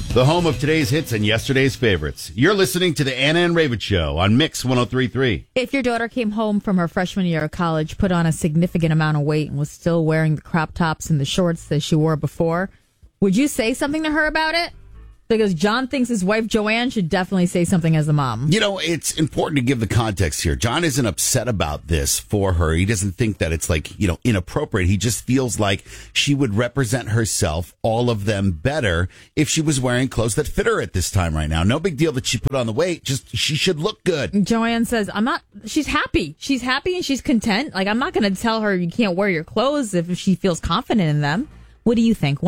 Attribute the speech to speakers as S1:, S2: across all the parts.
S1: The home of today's hits and yesterday's favorites. You're listening to the Anna and Raven Show on Mix 103.3.
S2: If your daughter came home from her freshman year of college, put on a significant amount of weight, and was still wearing the crop tops and the shorts that she wore before, would you say something to her about it? Because John thinks his wife, Joanne, should definitely say something as a mom.
S1: You know, it's important to give the context here. John isn't upset about this for her. He doesn't think that it's inappropriate. He just feels like she would represent herself, all of them, better if she was wearing clothes that fit her at this time right now. No big deal that she put on the weight. Just she should look good.
S2: Joanne says, she's happy. She's happy and she's content. I'm not going to tell her you can't wear your clothes if she feels confident in them. What do you think?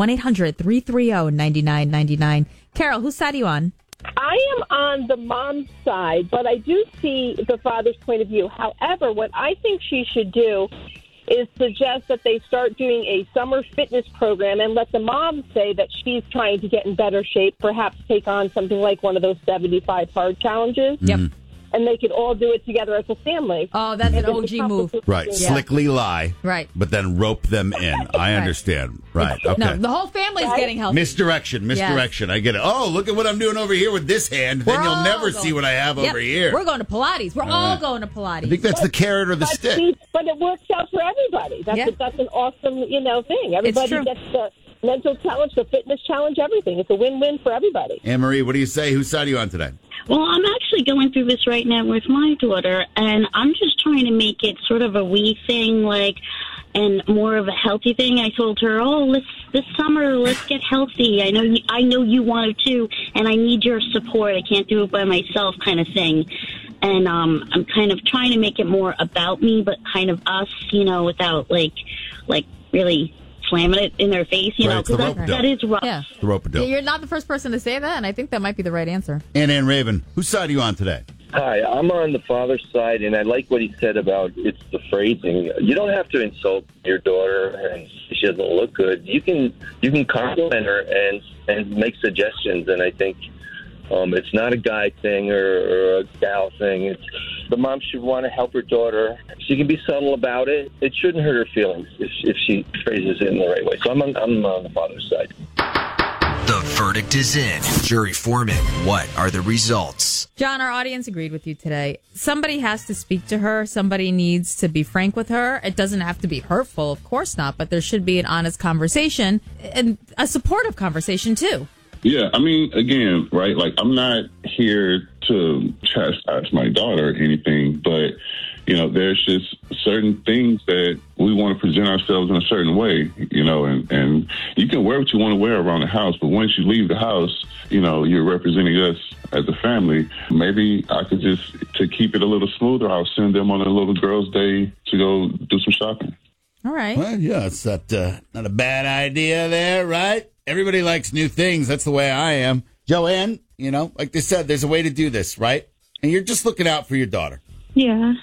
S2: 1-800-330-9999. Carol, whose side are you on?
S3: I am on the mom's side, but I do see the father's point of view. However, what I think she should do is suggest that they start doing a summer fitness program and let the mom say that she's trying to get in better shape, perhaps take on something like one of those 75 hard challenges.
S2: Yep.
S3: And they could all do it together as a family.
S2: Oh, that's an OG move.
S1: Right.
S2: Yeah.
S1: Slickly lie.
S2: Right.
S1: But then rope them in. I understand. Right. Okay.
S2: No, the whole family's getting healthy.
S1: Misdirection.
S2: Yes.
S1: I get it. Oh, look at what I'm doing over here with this hand. Then you'll never see what I have over here.
S2: We're going to Pilates. We're all going to Pilates.
S1: I think that's the carrot or the stick.
S3: But it works out for everybody. That's an awesome, thing. Everybody gets the mental challenge, the fitness challenge, everything. It's a win-win for everybody.
S1: Anne-Marie, what do you say? Whose side are you on today?
S4: Well, I'm actually going through this right now with my daughter, and I'm just trying to make it sort of a we thing, and more of a healthy thing. I told her, this summer, let's get healthy. I know you want to too, and I need your support. I can't do it by myself, kind of thing. And I'm kind of trying to make it more about me, but kind of us, without really slamming it in their face, because that is rough.
S2: Yeah.
S1: The rope-a-dope.
S2: You're not the first person to say that, and I think that might be the right answer.
S1: And Raven, whose side are you on today?
S5: Hi, I'm on the father's side, and I like what he said about it's the phrasing. You don't have to insult your daughter, and she doesn't look good. You can compliment her and make suggestions, and I think it's not a guy thing or a gal thing. The mom should want to help her daughter. She can be subtle about it. It shouldn't hurt her feelings if she phrases it in the right way. So I'm on the father's side.
S6: The verdict is in. Jury foreman, what are the results?
S2: John, our audience agreed with you today. Somebody has to speak to her. Somebody needs to be frank with her. It doesn't have to be hurtful, of course not, but there should be an honest conversation and a supportive conversation, too.
S7: Yeah, again, right, I'm not here to chastise my daughter or anything, but, there's just certain things that we want to present ourselves in a certain way, and you can wear what you want to wear around the house, but once you leave the house, you're representing us as a family. Maybe I could to keep it a little smoother, I'll send them on a little girls' day to go do some shopping.
S2: All right.
S1: Well, yeah, it's not a bad idea there, right? Everybody likes new things. That's the way I am. Joanne, like they said, there's a way to do this, right? And you're just looking out for your daughter.
S8: Yeah.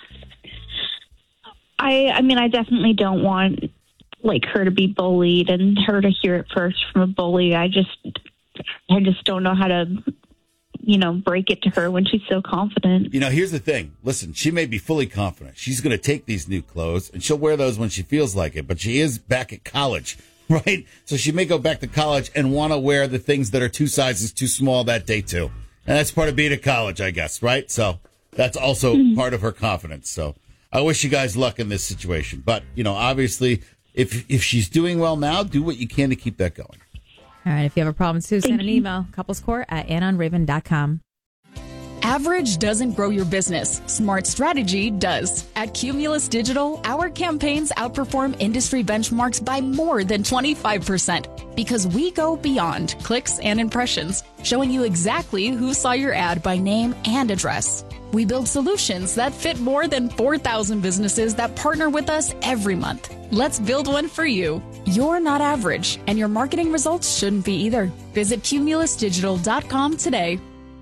S8: I definitely don't want, her to be bullied and her to hear it first from a bully. I just don't know how to, break it to her when she's so confident.
S1: Here's the thing. Listen, she may be fully confident. She's going to take these new clothes, and she'll wear those when she feels like it, but she is back at college. Right? So she may go back to college and want to wear the things that are 2 sizes too small that day, too. And that's part of being at college, I guess, right? So that's also part of her confidence. So I wish you guys luck in this situation. But, obviously, if she's doing well now, do what you can to keep that going.
S2: All right. If you have a problem, too, send an email, couplescourt@AnnaandRaven.com.
S9: Average doesn't grow your business. Smart strategy does. At Cumulus Digital, our campaigns outperform industry benchmarks by more than 25% because we go beyond clicks and impressions, showing you exactly who saw your ad by name and address. We build solutions that fit more than 4,000 businesses that partner with us every month. Let's build one for you. You're not average, and your marketing results shouldn't be either. Visit cumulusdigital.com today.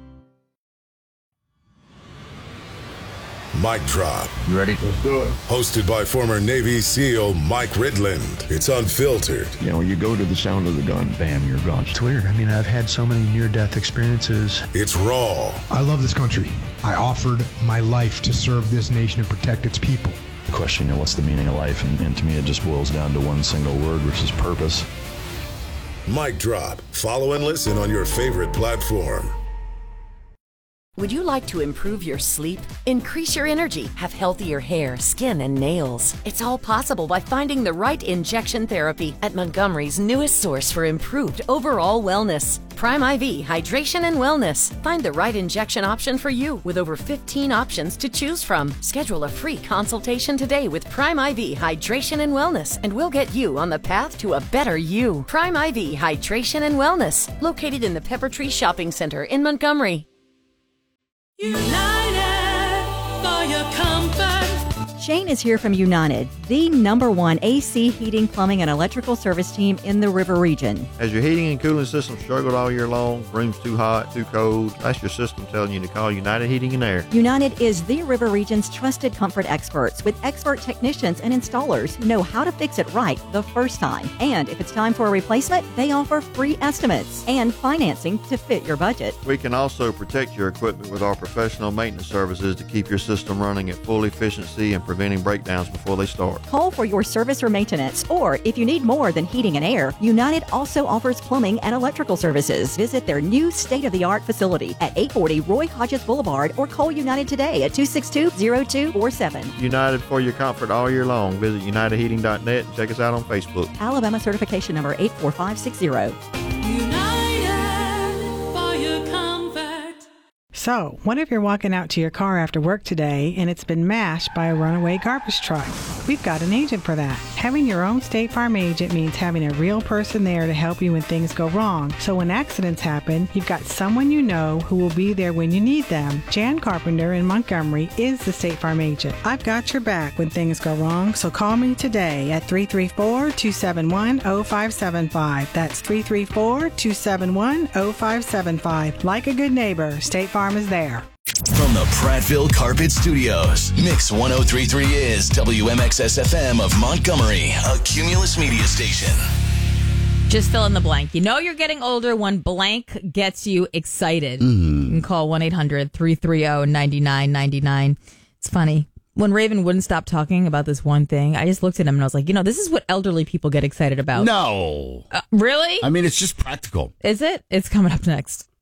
S10: Mic Drop.
S11: You ready? Let's do it.
S10: Hosted by former Navy SEAL Mike Ridland. It's unfiltered.
S11: When you go to the sound of the gun, bam, you're gone. It's weird. I've had so many near-death experiences.
S10: It's raw.
S12: I love this country. I offered my life to serve this nation and protect its people.
S11: The question, what's the meaning of life? And to me, it just boils down to one single word, which is purpose.
S10: Mic Drop. Follow and listen on your favorite platform.
S13: Would you like to improve your sleep, increase your energy, have healthier hair, skin, and nails? It's all possible by finding the right injection therapy at Montgomery's newest source for improved overall wellness. Prime IV Hydration and Wellness. Find the right injection option for you with over 15 options to choose from. Schedule a free consultation today with Prime IV Hydration and Wellness, and we'll get you on the path to a better you. Prime IV Hydration and Wellness, located in the Pepper Tree Shopping Center in Montgomery.
S14: United for your comfort.
S15: Shane is here from United, the #1 AC heating, plumbing, and electrical service team in the River region.
S16: Has your heating and cooling system struggled all year long? Room's too hot, too cold? That's your system telling you to call United Heating and Air.
S15: United is the River region's trusted comfort experts with expert technicians and installers who know how to fix it right the first time. And if it's time for a replacement, they offer free estimates and financing to fit your budget.
S16: We can also protect your equipment with our professional maintenance services to keep your system running at full efficiency and preventing breakdowns before they start.
S15: Call for your service or maintenance, or if you need more than heating and air, United also offers plumbing and electrical services. Visit their new state-of-the-art facility at 840 Roy Hodges Boulevard or call United today at 262-0247.
S16: United for your comfort all year long. Visit unitedheating.net and check us out on Facebook.
S15: Alabama certification number 84560.
S17: So, what if you're walking out to your car after work today and it's been mashed by a runaway garbage truck? We've got an agent for that. Having your own State Farm agent means having a real person there to help you when things go wrong. So when accidents happen, you've got someone you know who will be there when you need them. Jan Carpenter in Montgomery is the State Farm agent. I've got your back when things go wrong, so call me today at 334-271-0575. That's 334-271-0575. Like a good neighbor, State Farm is there.
S18: From the Prattville Carpet Studios, Mix 103.3 is WMXS-FM of Montgomery, a Cumulus media station.
S2: Just fill in the blank. You know you're getting older when blank gets you excited. You can call 1-800-330-9999. It's funny. When Raven wouldn't stop talking about this one thing, I just looked at him and I was like, this is what elderly people get excited about.
S1: No.
S2: Really?
S1: I mean, it's just practical.
S2: Is it? It's coming up next.